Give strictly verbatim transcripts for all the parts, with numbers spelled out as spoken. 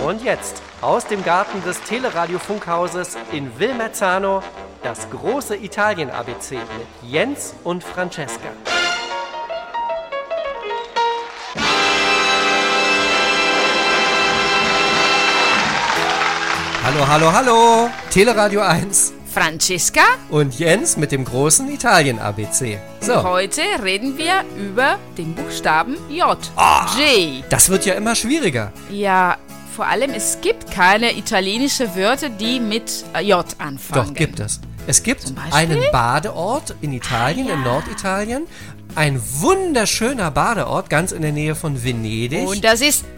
Und jetzt aus dem Garten des Teleradio-Funkhauses in Wilmerzano das große Italien-A B C mit Jens und Francesca. Hallo, hallo, hallo! Teleradio eins. Francesca Und Jens mit dem großen Italien-A B C. So. Heute reden wir über den Buchstaben J. Oh, J. Das wird ja immer schwieriger. Ja, vor allem es gibt keine italienischen Wörter, die mit J anfangen. Doch, gibt es. Es gibt Zum Beispiel? einen Badeort in Italien, Ah, ja. in Norditalien. Ein wunderschöner Badeort, ganz in der Nähe von Venedig. Und das ist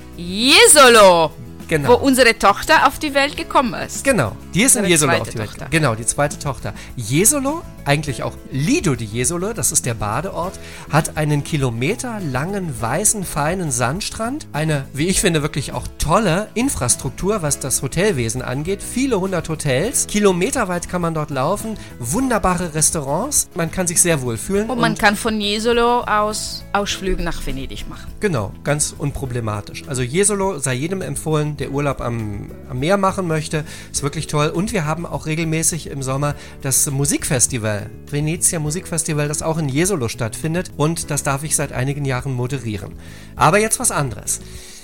Jesolo, Genau. wo unsere Tochter auf die Welt gekommen ist. Genau, die ist in Unsere Jesolo zweite auf die Welt. Tochter. Genau, die zweite Tochter. Jesolo, eigentlich auch Lido di Jesolo, das ist der Badeort, hat einen kilometerlangen, weißen, feinen Sandstrand. Eine, wie ich finde, wirklich auch tolle Infrastruktur, was das Hotelwesen angeht. Viele hundert Hotels. Kilometerweit kann man dort laufen. Wunderbare Restaurants. Man kann sich sehr wohl fühlen. Und man kann von Jesolo aus Ausflüge nach Venedig machen. Genau, ganz unproblematisch. Also Jesolo sei jedem empfohlen, der Urlaub am, am Meer machen möchte. Ist wirklich toll. Und wir haben auch regelmäßig im Sommer das Musikfestival, Venezia Musikfestival, das auch in Jesolo stattfindet. Und das darf ich seit einigen Jahren moderieren. Aber jetzt was anderes.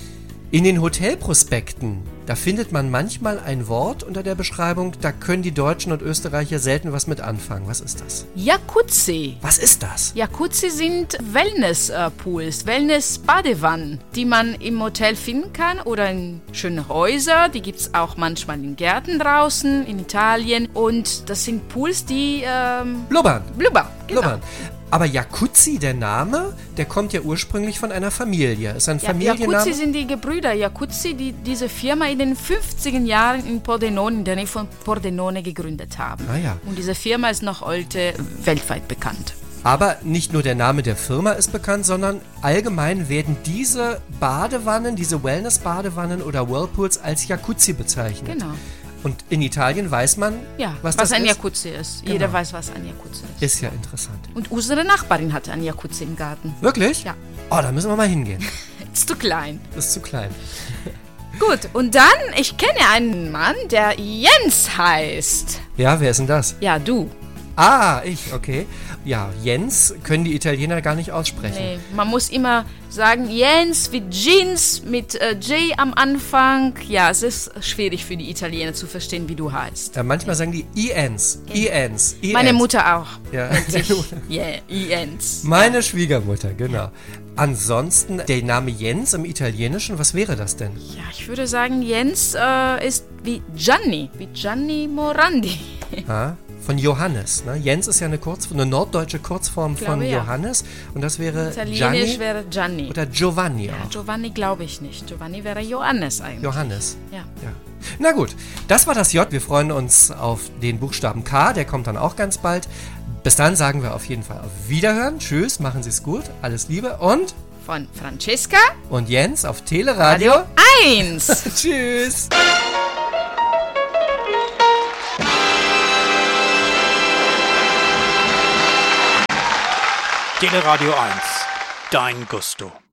In den Hotelprospekten, da findet man manchmal ein Wort unter der Beschreibung, da können die Deutschen und Österreicher selten was mit anfangen. Was ist das? Jacuzzi. Was ist das? Jacuzzi sind Wellness-Pools, Wellness-Badewannen, die man im Hotel finden kann oder in schönen Häusern. Die gibt es auch manchmal in Gärten draußen, in Italien. Und das sind Pools, die ähm, Blubbern. blubbern. Genau. Blubbern. Aber Jacuzzi, der Name, der kommt ja ursprünglich von einer Familie. Ist ein Ja, Familienname. Jacuzzi sind die Gebrüder Jacuzzi, die diese Firma in den fünfziger Jahren in Pordenone, in der Nähe von Pordenone gegründet haben. Ah ja. Und diese Firma ist noch heute weltweit bekannt. Aber nicht nur der Name der Firma ist bekannt, sondern allgemein werden diese Badewannen, diese Wellness-Badewannen oder Whirlpools als Jacuzzi bezeichnet. Genau. Und in Italien weiß man, Ja, was, was, das ein ist. Jacuzzi ist. Genau. Jeder weiß, was ein Jacuzzi ist. Ist ja interessant. Und unsere Nachbarin hatte ein Jacuzzi im Garten. Wirklich? Ja. Oh, da müssen wir mal hingehen. Ist zu klein. Das ist zu klein. Gut, und dann, ich kenne einen Mann, der Jens heißt. Ja, wer ist denn das? Ja, du. Ah, ich, okay. Ja, Jens können die Italiener gar nicht aussprechen. Nee, man muss immer sagen Jens wie Jeans mit äh, J am Anfang. Ja, es ist schwierig für die Italiener zu verstehen, wie du heißt. Ja, manchmal sagen die Iens, Iens, Iens. Meine Mutter auch. Ja. Nennt sich yeah, Jens. Meine Schwiegermutter, genau. Ansonsten, der Name Jens im Italienischen, was wäre das denn? Ja, ich würde sagen, Jens äh, ist wie Gianni, wie Gianni Morandi. Ah, von Johannes. Ne? Jens ist ja eine, Kurz, eine norddeutsche Kurzform glaube, von ja. Johannes. Und das wäre Italienisch Gianni wäre Gianni. oder Giovanni Ja, auch. Giovanni glaube ich nicht. Giovanni wäre Johannes eigentlich. Johannes. Ja. Ja. Na gut, das war das J. Wir freuen uns auf den Buchstaben K. Der kommt dann auch ganz bald. Bis dann sagen wir auf jeden Fall auf Wiederhören. Tschüss, machen Sie es gut. Alles Liebe und... Von Francesca Und Jens auf Teleradio. Radio eins. Tschüss. Teleradio eins. Dein Gusto.